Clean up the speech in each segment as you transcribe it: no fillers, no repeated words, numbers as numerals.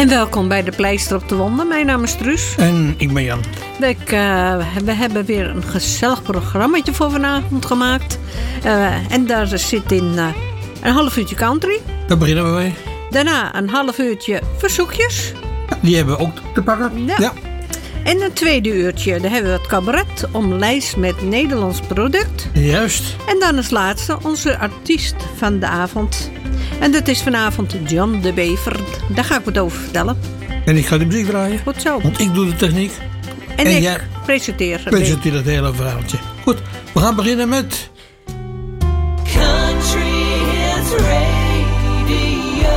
En welkom bij de Pleister op de Wonden. Mijn naam is Truus. En ik ben Jan. We hebben weer een gezellig programmaatje voor vanavond gemaakt. En daar zit in een half uurtje country. Daar beginnen we mee. Daarna een half uurtje verzoekjes. Die hebben we ook te pakken. Ja. En een tweede uurtje, daar hebben we het cabaret omlijst met Nederlands product. Juist. En dan als laatste onze artiest van de avond. En dat is vanavond John de Bever. Daar ga ik wat over vertellen. En ik ga de muziek draaien. Goed zo. Want ik doe de techniek. En ik jij presenteer het hele verhaaltje. Goed, we gaan beginnen met... Country Hits Radio.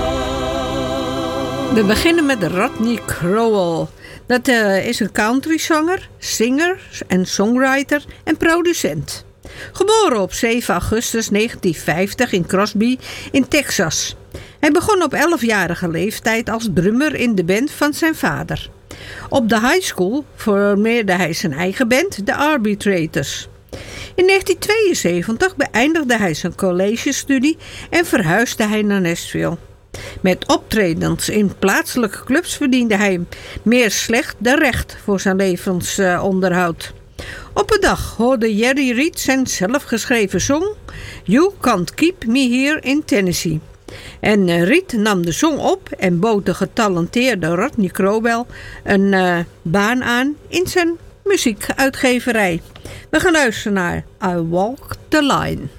We beginnen met Rodney Crowell. Dat is een countryzanger, zinger en songwriter en producent. Geboren op 7 augustus 1950 in Crosby in Texas. Hij begon op 11-jarige leeftijd als drummer in de band van zijn vader. Op de high school formeerde hij zijn eigen band, The Arbitrators. In 1972 beëindigde hij zijn collegestudie en verhuisde hij naar Nashville. Met optredens in plaatselijke clubs verdiende hij meer slecht dan recht voor zijn levensonderhoud. Op een dag hoorde Jerry Reed zijn zelfgeschreven song You Can't Keep Me Here in Tennessee. En Reed nam de song op en bood de getalenteerde Rodney Crowell een baan aan in zijn muziekuitgeverij. We gaan luisteren naar I Walk the Line.